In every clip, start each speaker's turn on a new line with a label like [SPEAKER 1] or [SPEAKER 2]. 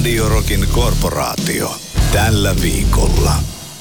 [SPEAKER 1] Radio Rockin korporaatio. Tällä viikolla.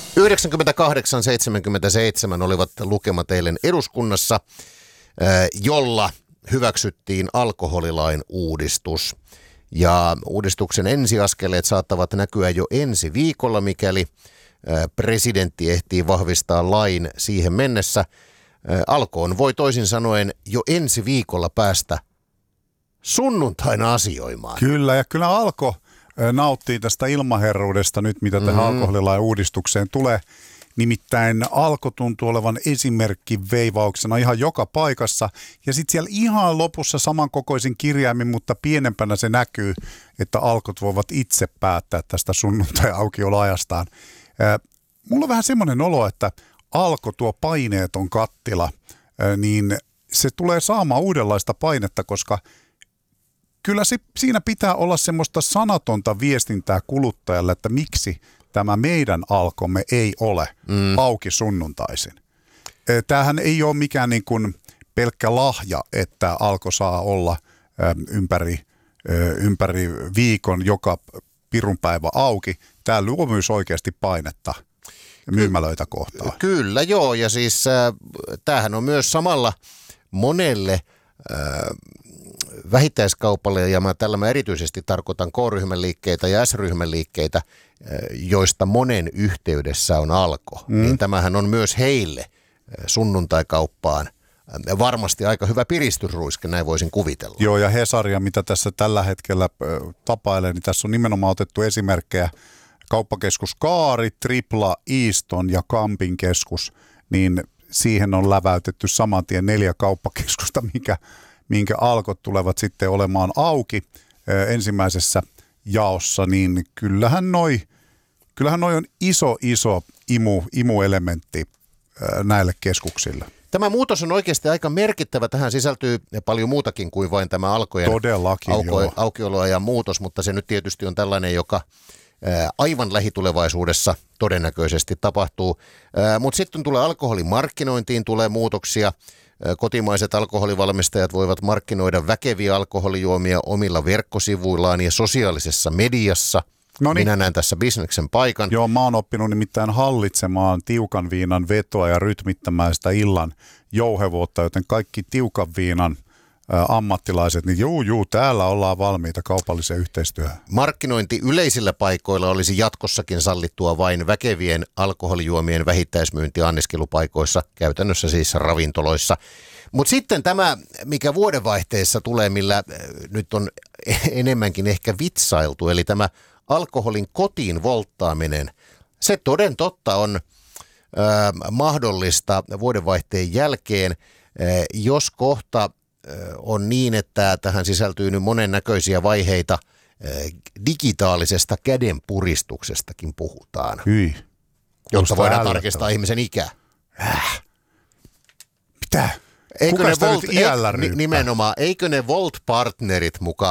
[SPEAKER 2] 98-77 olivat lukemat eilen eduskunnassa, jolla hyväksyttiin alkoholilain uudistus. Ja uudistuksen ensiaskeleet saattavat näkyä jo ensi viikolla, mikäli presidentti ehtii vahvistaa lain siihen mennessä. Alkoon voi toisin sanoen jo ensi viikolla päästä sunnuntaina asioimaan.
[SPEAKER 3] Kyllä, ja kyllä Alko nauttii tästä ilmaherruudesta nyt, mitä tähän alkoholilain uudistukseen tulee. Nimittäin Alko tuntuu olevan esimerkki veivauksena ihan joka paikassa. Ja sitten siellä ihan lopussa samankokoisin kirjaimin, mutta pienempänä se näkyy, että Alkot voivat itse päättää tästä sunnuntai-aukioloajastaan. Mulla on vähän semmoinen olo, että Alko, tuo paineeton kattila, niin se tulee saamaan uudenlaista painetta, koska kyllä siinä pitää olla semmoista sanatonta viestintää kuluttajalle, että miksi tämä meidän Alkomme ei ole auki sunnuntaisin. Tämähän ei ole mikään niin kuin pelkkä lahja, että Alko saa olla ympäri viikon joka pirunpäivä auki. Tämä luo myös oikeasti painetta myymälöitä kohtaan.
[SPEAKER 2] Kyllä, joo. Ja siis tämähän on myös samalla monelle vähittäiskaupalle, ja tällä mä erityisesti tarkoitan K-ryhmän liikkeitä ja S-ryhmän liikkeitä, joista monen yhteydessä on Alko. Niin tämähän on myös heille sunnuntaikauppaan varmasti aika hyvä piristysruiske, näin voisin kuvitella.
[SPEAKER 3] Joo, ja Hesaria, mitä tässä tällä hetkellä tapailee, niin tässä on nimenomaan otettu esimerkkejä kauppakeskus Kaari, Tripla, Easton ja Camping keskus, niin siihen on läväytetty saman tien 4 kauppakeskusta, minkä Alkot tulevat sitten olemaan auki ensimmäisessä jaossa, niin kyllähän noi on iso imuelementti näille keskuksille.
[SPEAKER 2] Tämä muutos on oikeasti aika merkittävä. Tähän sisältyy paljon muutakin kuin vain tämä Alkojen aukioloajan muutos, mutta se nyt tietysti on tällainen, joka aivan lähitulevaisuudessa todennäköisesti tapahtuu. Mutta sitten tulee alkoholimarkkinointiin, tulee muutoksia. Kotimaiset alkoholivalmistajat voivat markkinoida väkeviä alkoholijuomia omilla verkkosivuillaan ja sosiaalisessa mediassa. Noniin. Minä näen tässä bisneksen paikan.
[SPEAKER 3] Joo, mä oon oppinut nimittäin hallitsemaan tiukan viinan vetoa ja rytmittämään sitä illan jouhevuutta, joten kaikki tiukan viinan ammattilaiset, niin täällä ollaan valmiita kaupalliseen yhteistyöhön.
[SPEAKER 2] Markkinointi yleisillä paikoilla olisi jatkossakin sallittua vain väkevien alkoholijuomien vähittäismyynti anniskelupaikoissa, käytännössä siis ravintoloissa. Mutta sitten tämä, mikä vuodenvaihteessa tulee, millä nyt on enemmänkin ehkä vitsailtu, eli tämä alkoholin kotiin volttaaminen, se toden totta on mahdollista vuodenvaihteen jälkeen, jos kohta on niin, että tähän sisältyy nyt monennäköisiä vaiheita, digitaalisesta kädenpuristuksestakin puhutaan.
[SPEAKER 3] Hyi.
[SPEAKER 2] Jotta voidaan tarkistaa ihmisen ikää.
[SPEAKER 3] Mitä?
[SPEAKER 2] Eikö ne nimenomaan, eikö ne Volt-partnerit mukaan